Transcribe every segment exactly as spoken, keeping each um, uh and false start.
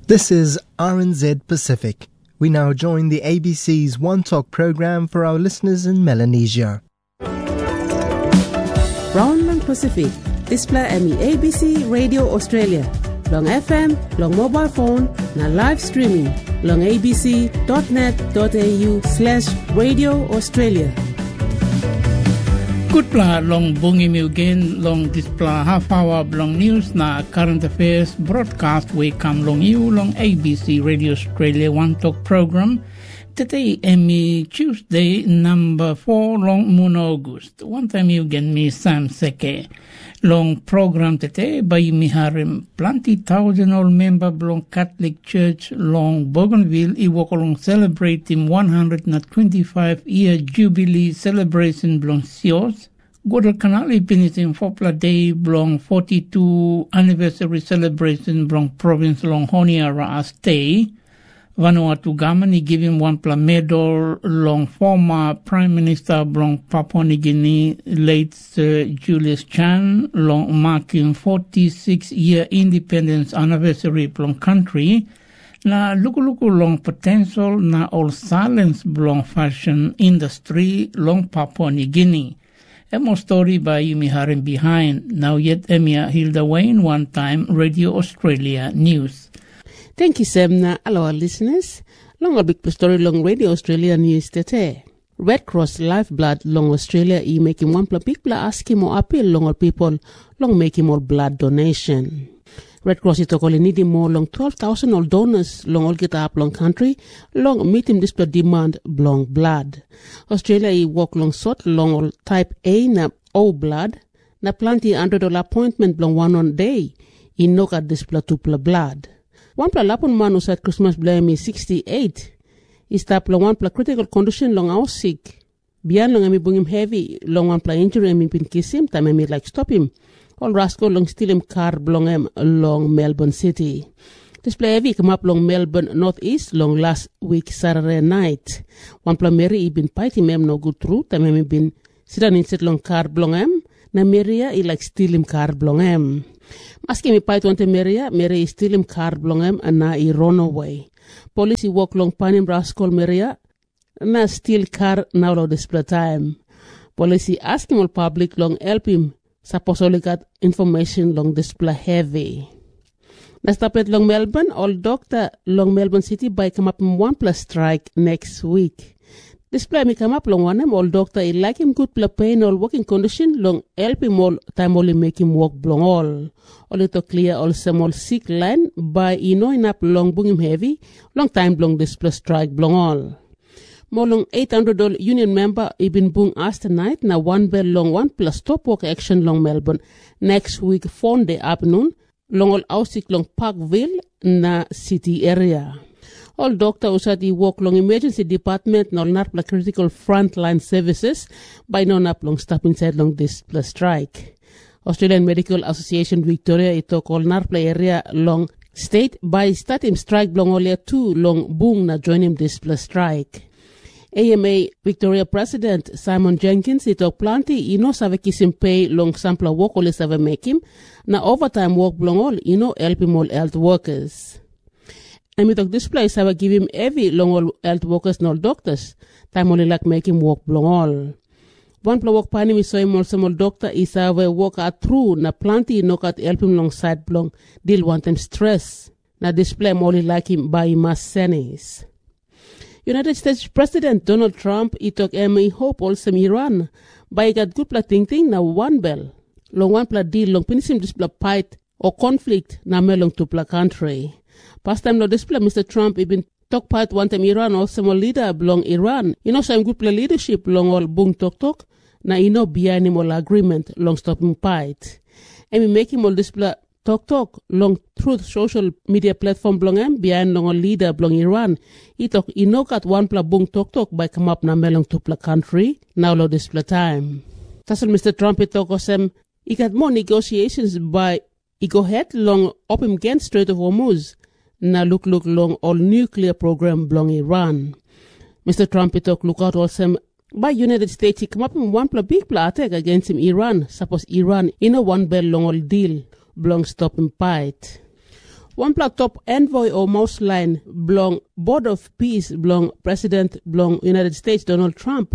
This is R N Z Pacific. We now join the A B C's One Talk program for our listeners in Melanesia. Brownland Pacific, display M E A B C Radio Australia. Long F M, long mobile phone, na live streaming. Long abc.net.au slash Radio Australia. Good pla long bungi mi again long display half hour long news na current affairs broadcast we come long you long A B C Radio Australia One Talk program. Today Emmy Tuesday number four long moon August. One time you get me Sam Seke. Long program today by mi harim plenty thousand old member long Catholic Church long Bougainville I walk along celebrating one hundred twenty-five year jubilee celebration blong sios. Guadalcanal finishing Fopla Day blong forty-two anniversary celebration blong province long Honiara stay. Vanuatu Gamani giving one pla medal long former Prime Minister long Papua New Guinea late Sir Julius Chan long marking forty-six year independence anniversary long country na luku-luku long potential na all silence long fashion industry long Papua New Guinea. A more story by Yumi Harim behind. Now yet Emia Hilda Wayne one time Radio Australia News. Thank you, Semna. Hello, our listeners. Long a big story, long Radio Australia News today. Red Cross Lifeblood, long Australia, e making one pla big pla asking more appeal, long all people, long making more blood donation. Red Cross is only needing more, long twelve thousand all donors, long all get up, long country, long meeting this pla demand, long blood. Australia e walk long sort, long all type A na O blood, na plenty hundred dollar appointment, long one on day, e knock at this pla two pla blood. One pla lapon man who said Christmas blame is sixty-eight. Is tap long one pla critical condition long out sick. Bian long emi bring him heavy, long one pla injury emi pin kiss him, time emi like stop him. All rascal long steal him car blong em long Melbourne City. Display heavy come up long Melbourne Northeast long last week Saturday night. One pla Mary he been fighting em no good through, time emi been sit down inside long car blong em. Na Maria he like steal him car blong em. Maski mi pait wante Maria, Maria is still him car blong em and na he run away. Police he walk long panim rascal Maria, na steal car now lo display time. Police he ask him all public long help him, supposedly got information long display heavy. Na stop at long Melbourne, all doctor long Melbourne City by come up in one plus strike next week. Display me come up long one him, all doctor he like him good pla pain all working condition long help him all time only make him walk blong all. All it to clear all some all sick line by he know enough long bung him heavy, long time long display strike blong all. More long eight hundred dollar union member he been bung asked tonight na one bell long one plus stop work action long Melbourne next week Fonday afternoon long all outsick long Parkville na city area. All doctor usad he walk long emergency department nor not la critical frontline services by no nap long stop inside long this plus strike. Australian Medical Association Victoria it took all narpla area long state by start him strike long only two long boom na join him this plus strike. A M A Victoria President Simon Jenkins he took plenty he no save kiss him pay long sample work only save make him na overtime work long all he no help him all health workers. And with this place, I will give him every long all health workers and all doctors. Time only like make him walk long all. One pla walk pani mi so him also all doctor is a way walk out through na plenty knock out help him long side long deal want him stress. Na display only like him by mass senis. United States President Donald Trump he took em he hope also Iran. By got good pla ting ting na one bell. Long one pla deal long finish him display fight or conflict na melong to pla country. Past time no display Mister Trump even talk part one time Iran also more leader belong Iran. You know some good play leadership long all bung talk talk. Na you know behind him all agreement long stopping fight. And we make him all display talk talk long through social media platform belong him behind long all leader belong Iran. He talk he know got one pla bung talk talk by come up na melong to pla country. Now lo display time. That's Mister Trump he talk osem he got more negotiations by he go ahead long up him again Strait of Hormuz. Na look look long all nuclear program belong Iran. Mister Trump he talk look out also by United States he come up in one pla big pla attack against him Iran. Suppose Iran in a one bell long all deal belong stop him fight. One pla top envoy or mouse line belong Board of Peace belong President belong United States Donald Trump.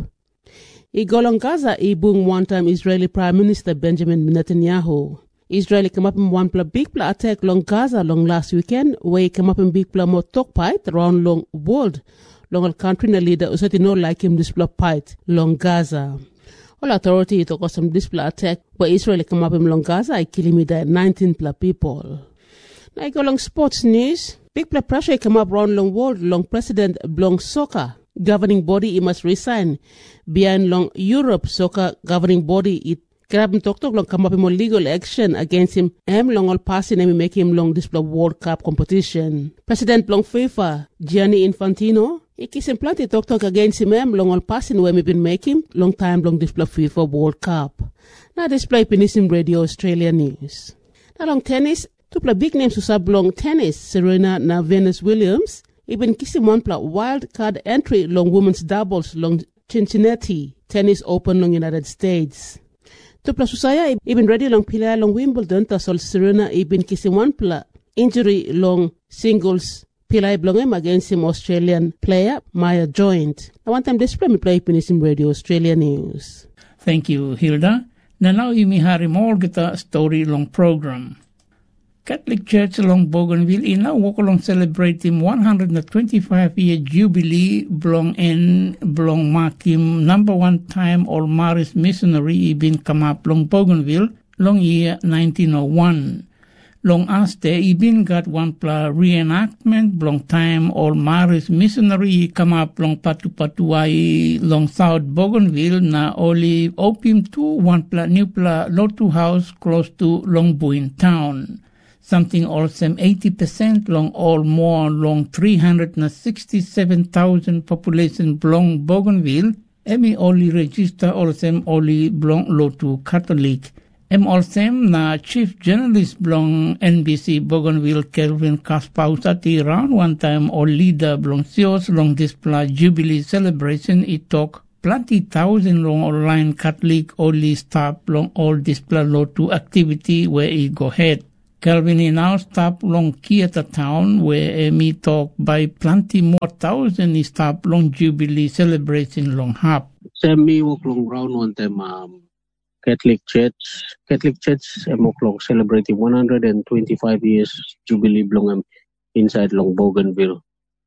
I golong Gaza I bung one time Israeli Prime Minister Benjamin Netanyahu. Israel came up in one pla big pla attack long Gaza long last weekend where came up in big pla more talk fight around long world. Long al country na leader usati no like him this pla fight long Gaza. All authority to cause some display attack where Israel came up in long Gaza I kill me there nineteen pla people. Now I go long sports news. Big pla pressure come up round long world long president long soccer governing body it must resign. Behind long Europe soccer governing body it grab him talk talk long come up in more legal action against him and long all passing and make him long display World Cup competition. President long FIFA Gianni Infantino he kiss him plenty talk talk against him and long all passing where we been making long time long display FIFA World Cup. Now display Penisim Radio Australia News. Now long tennis. Two pla big names to sub long tennis, Serena na Venus Williams. Even kissing one pla wild card entry long women's doubles long Cincinnati Tennis Open long United States. Two pla susaya even ready long pila long Wimbledon ta sol Serena even kissing one pla injury long singles pila blong him against him Australian player Maya Joint. I want them display me play Penisim Radio Australia News. Thank you, Hilda. Na now you may hari more kita story long program. Catholic Church along Bougainville is now walk along celebrating one hundred twenty-five year jubilee belong in belong marking number one time all Maris missionary been come up long Bougainville long year nineteen oh one. Long aste ibin got one pla reenactment belong time all Maris missionary come up long Patu Patuai long South Bougainville na only opium to one pla new pla Lotu house close to Long Buin town. Something also eighty percent long all more long three hundred sixty-seven thousand population belong Bougainville. Emi only register also only belong Lotu Catholic. Em also na chief journalist belong N B C Bougainville Kelvin Kaspausati round one time all leader belong Sios long display jubilee celebration it talk plenty thousand long online Catholic only staff long all display Lotu activity where it go ahead. Calvin is now stop long Kieta town where me talk by plenty more thousand is stop long jubilee celebration long hap. Same me walk long round one time um, Catholic Church. Catholic Church I'm walk long celebrating one hundred twenty-five years jubilee belong inside long Bougainville.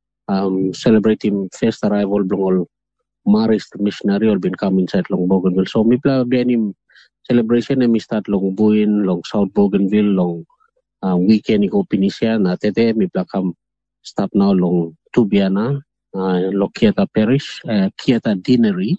Um, celebrating first arrival belong all Maris missionary all been come inside long Bougainville. So me play again him celebration and me start long Buin, long South Bougainville, long Uh, weekend ko pinisya na tete mi plakam stop now long Tubiana uh, lo Kieta Parish uh, Kieta Dinery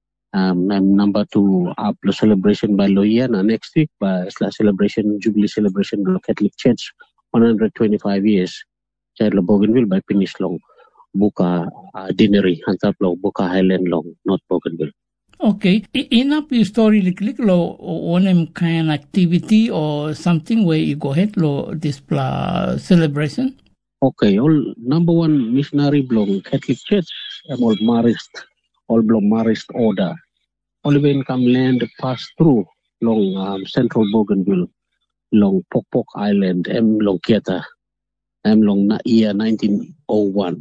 um I'm number two up the celebration by Loya na next week by la celebration jubilee celebration lo Catholic Church one hundred twenty-five years sa lo Bougainville by finish long Buka uh, Dinery hantap long Buka Highland long North Bougainville. Okay, enough your story like lo one kind activity or something where you go ahead lo this pla celebration. Okay, all number one missionary belong Catholic Church, I'm all Marist, all belong Marist order. Only when come land pass through long um, Central Bougainville, long Pok Pok Island, M long Kieta, M long na year nineteen oh one.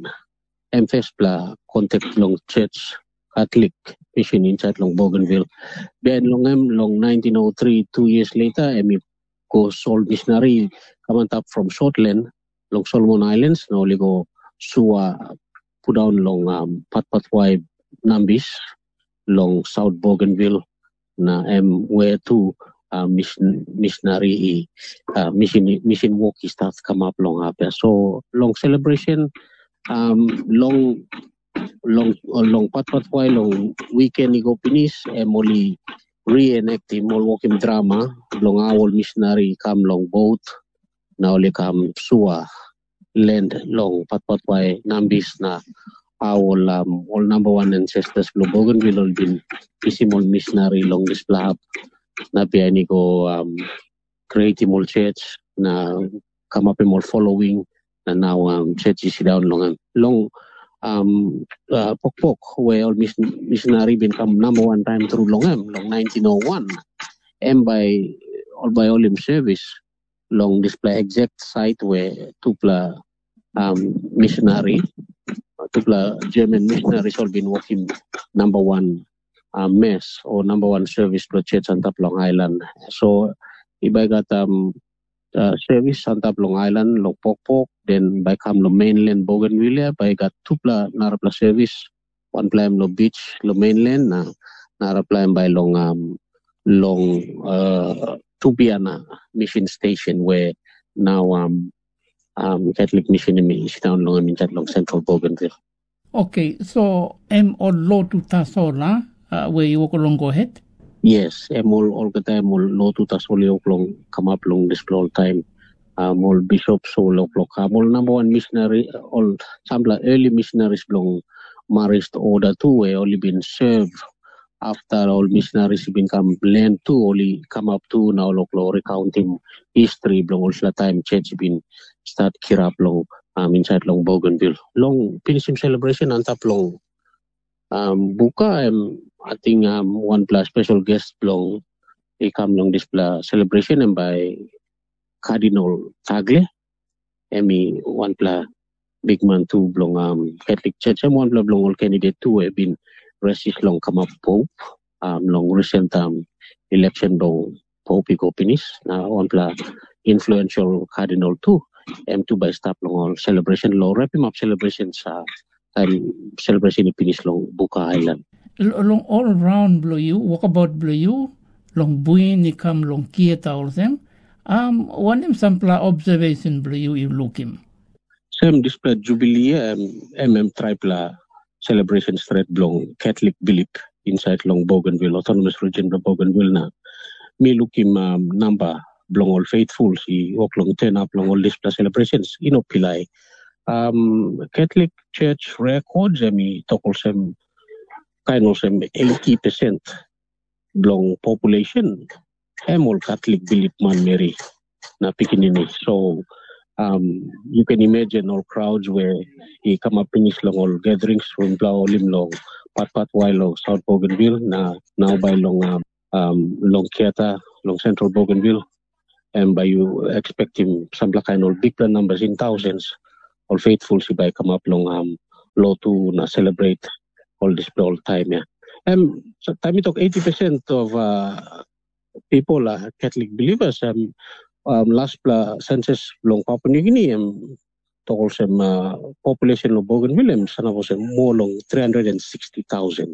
M first pla contact long Church Catholic mission inside long Bougainville. Then long M long nineteen oh three, two years later, M go Sol missionary come up from Shortland, long Solomon Islands. Now we go Suwa, put down long um, Patpatwai Nambis, long South Bougainville. Na M where to uh, mission missionary uh, mission mission walk start come up long up there. So long celebration, um, long. long long Patpatwai long weekend go finish em only reenact him all walking drama long our missionary come long boat now only come Suwa land long Patpatwai Nambis na our um, all number one ancestors long Bougainville all been pisimol missionary long this plahap na piani ko um, create him all church na come up him all following na now um, church is down long long Um, uh, Pok Pok, where all mission, missionary become number one time through Long M, long nineteen oh one, and by all by all him service, long display exact site where tupla um, missionary, tupla German missionaries all been working number one uh, mess or number one service to church on top Long Island. So iba got um uh, service on top Long Island, Long Pok Pok, then by come lo mainland Bougainvillea, by got tupla narapla service, one plan lo beach lo mainland na narapla by long um long uh Tubiana mission station where now um um Catholic mission is down long in long central Bougainville. Okay, so em all low to Tasola, uh, where you walk along go ahead? Yes, em all all the time all low to Tasola long come up long this all time. Um all bishops all all come all number one missionary all some early missionaries long Marist order too where only been served. After all missionaries become land too, only come up to now local recounting history long all time church been start kirap long um inside long Bougainville. Long finishing celebration on top long um buka um I think um one plus special guest long they come long this plus celebration and by Cardinal Tagle, Emmy one plus big man too long um Catholic Church and one plus long all candidate too have been resist long come up Pope, um, long recent um, election long Pope Igopinis, now one pla influential cardinal too, M two by stop long all celebration long wrap him up celebrations uh, time celebration Ipinis long Buka Island. Long all around Blue U, walk about Blue U, long buin ni come long kieta all them. Um, one him sampla observation Blue U you look him. Same display Jubilee um, M M tripla celebration straight long Catholic belief inside long Bougainville, autonomous region of Bougainville na. Me look him um, number long all faithful, si walk long turn up long all these celebrations, you know, pilai. Um, Catholic Church records, I mean, talk also kind of eighty percent long population, I'm all Catholic belief man Mary na pikinini. So, Um, you can imagine all crowds where he come up in his long all gatherings from Blau Lim Long, Pat Pat Wailo, South Bougainville, na now by long um, um long Kiata, long Central Bougainville, and by you expect him some kind of big numbers in thousands, all faithful si by come up long um low to na celebrate all this all time yeah. Um so time it talk eighty percent of uh, people are Catholic believers um Um, last pla census long Papua New Guinea um, tokol sem uh, population of Bougainville sana po sem more long three hundred sixty thousand.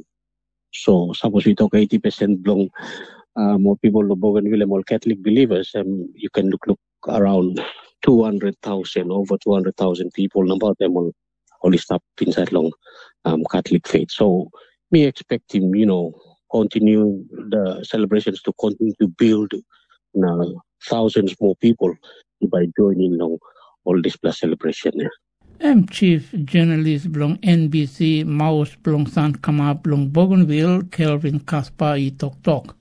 So suppose we talk eighty percent long uh, more people of Bougainville all Catholic believers and um, you can look look around two hundred thousand over two hundred thousand people number of them all only stop inside long um, Catholic faith. So me expect him you know continue the celebrations to continue to build now thousands more people by joining long all this plus celebration. Yeah. I'm Chief Journalist belong N B C Maus belong San Kama belong Bougainville Kelvin Kaspar i Tok Tok.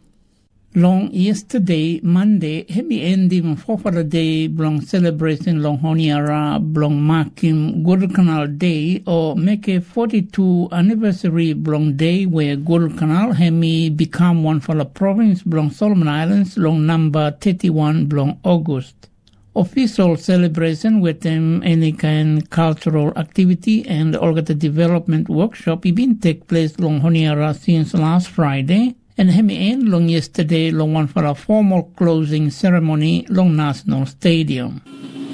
Long yesterday Monday hemi ending for the day belong celebration long Honiara belong marking Guadalcanal Day or make a forty-two anniversary belong day where Guadalcanal hemi become one for the province belong Solomon Islands long number thirty-one belong August. Official celebration with them any kind cultural activity and organ development workshop been take place long Honiara since last Friday. And hemi end long yesterday long one for a formal closing ceremony long National Stadium.